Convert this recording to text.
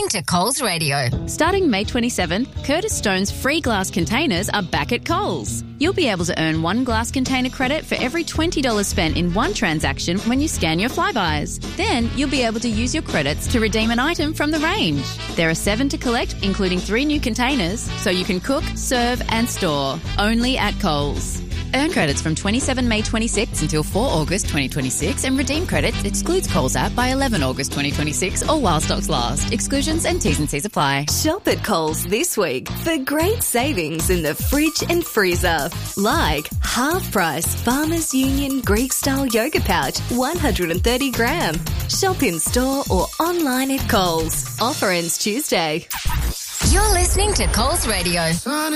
listening to Coles Radio. Starting May 27th, Curtis Stone's free glass containers are back at Coles. You'll be able to earn one glass container credit for every $20 spent in one transaction when you scan your Flybuys. Then you'll be able to use your credits to redeem an item from the range. There are 7 to collect, including 3 new containers, so you can cook, serve and store. Only at Coles. Earn credits from 27 May 26 until 4 August 2026 and redeem credits excludes Coles app by 11 August 2026 or while stocks last. Exclusions and T's and C's apply. Shop at Coles this week for great savings in the fridge and freezer. Like half price Farmers Union Greek style yogurt pouch, 130 gram. Shop in store or online at Coles. Offer ends Tuesday. You're listening to Coles Radio.